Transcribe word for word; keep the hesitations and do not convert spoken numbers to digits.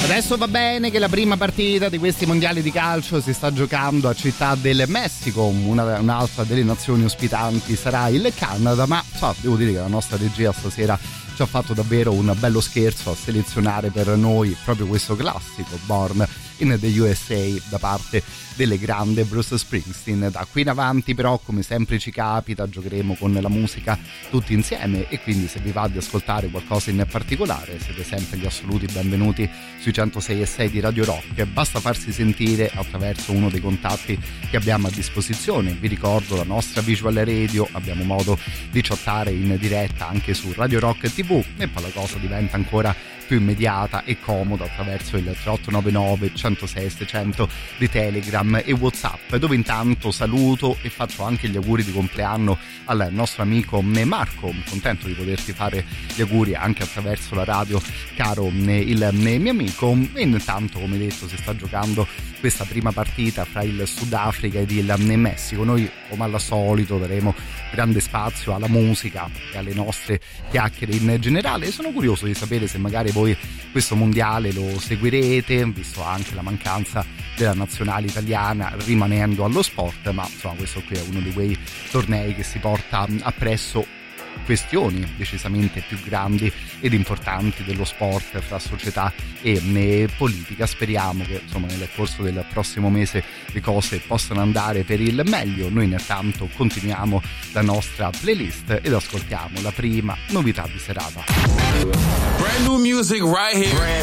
Adesso va bene che la prima partita di questi mondiali di calcio si sta giocando a Città del Messico, una, un'altra delle nazioni ospitanti sarà il Canada, ma so, devo dire che la nostra regia stasera ci ha fatto davvero un bello scherzo a selezionare per noi proprio questo classico Born in the U S A da parte delle grande Bruce Springsteen. Da qui in avanti però, come sempre ci capita, giocheremo con la musica tutti insieme, e quindi se vi va di ascoltare qualcosa in particolare siete sempre gli assoluti benvenuti sui centosei e sei di Radio Rock. Basta farsi sentire attraverso uno dei contatti che abbiamo a disposizione. Vi ricordo la nostra visual radio, abbiamo modo di chattare in diretta anche su Radio Rock tivù, e poi la cosa diventa ancora più immediata e comoda attraverso il tre otto nove nove centosei seicento di Telegram e WhatsApp, dove intanto saluto e faccio anche gli auguri di compleanno al nostro amico Marco. Contento di poterti fare gli auguri anche attraverso la radio, caro il mio amico. E intanto, come detto, si sta giocando questa prima partita fra il Sudafrica ed il Messico. Noi, come al solito, daremo grande spazio alla musica e alle nostre chiacchiere in generale. Sono curioso di sapere se magari voi questo mondiale lo seguirete, visto anche la mancanza della nazionale italiana rimanendo allo sport, ma insomma questo qui è uno di quei tornei che si porta appresso questioni decisamente più grandi ed importanti dello sport fra società e politica. Speriamo che insomma nel corso del prossimo mese le cose possano andare per il meglio. Noi intanto continuiamo la nostra playlist ed ascoltiamo la prima novità di serata. Brand new music right here.